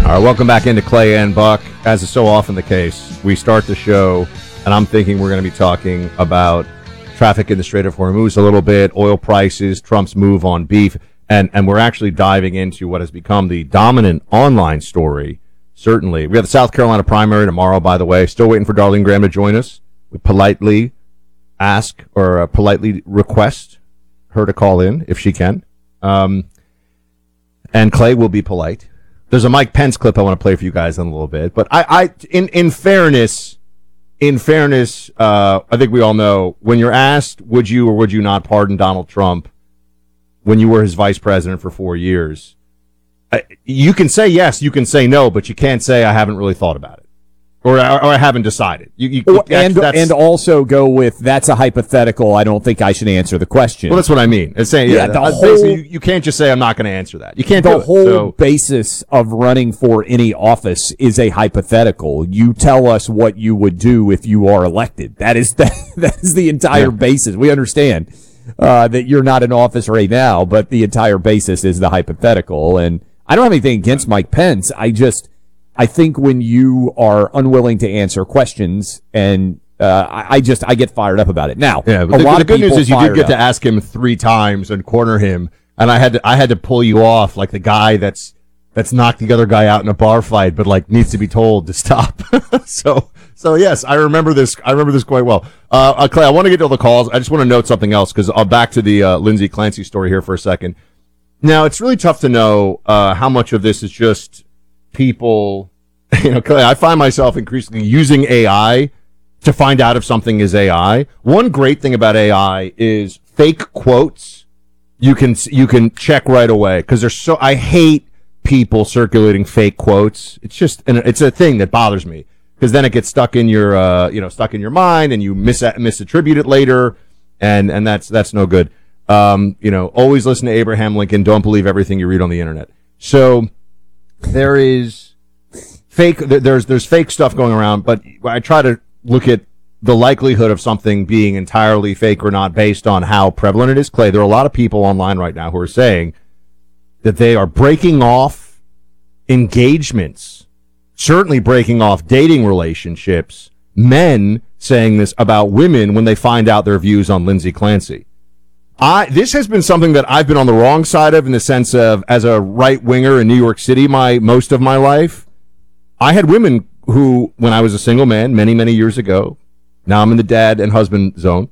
All right, welcome back into Clay and Buck. As is so often the case, we start the show, and I'm thinking we're going to be talking about traffic in the Strait of Hormuz a little bit, oil prices, Trump's move on beef, and we're actually diving into what has become the dominant online story, certainly. We have the South Carolina primary tomorrow, by the way. Still waiting for Darlene Graham to join us. We politely ask or politely request her to call in if she can. And Clay will be polite. There's a Mike Pence clip I want to play for you guys in a little bit, but in fairness, I think we all know when you're asked, would you or would you not pardon Donald Trump when you were his vice president for 4 years? You can say yes, you can say no, but you can't say I haven't really thought about it or I haven't decided. And also go with that's a hypothetical. I don't think I should answer the question. Well, that's what I mean. It's saying you can't just say I'm not going to answer that. You can't. The whole basis of running for any office is a hypothetical. You tell us what you would do if you are elected. That is the entire basis. We understand that you're not in office right now, but the entire basis is the hypothetical. And I don't have anything against Mike Pence. I think when you are unwilling to answer questions, and I get fired up about it. Now, the good news is you did get to ask him 3 times and corner him, and I had to pull you off like the guy that's knocked the other guy out in a bar fight, but like needs to be told to stop. So yes, I remember this. I remember this quite well. Clay, I want to get to all the calls. I just want to note something else because I'll back to the Lindsay Clancy story here for a second. Now, it's really tough to know how much of this is just people, Clay, I find myself increasingly using AI to find out if something is AI. One great thing about AI is fake quotes. You can check right away because I hate people circulating fake quotes. It's a thing that bothers me because then it gets stuck in your mind and you misattribute it later, and that's no good. Always listen to Abraham Lincoln. Don't believe everything you read on the internet. So there is there's fake stuff going around, but I try to look at the likelihood of something being entirely fake or not based on how prevalent it is. Clay, there are a lot of people online right now who are saying that they are breaking off engagements, certainly breaking off dating relationships, men saying this about women when they find out their views on Lindsay Clancy. This has been something that I've been on the wrong side of in the sense of as a right winger in New York City most of my life. I had women who, when I was a single man many, many years ago, now I'm in the dad and husband zone,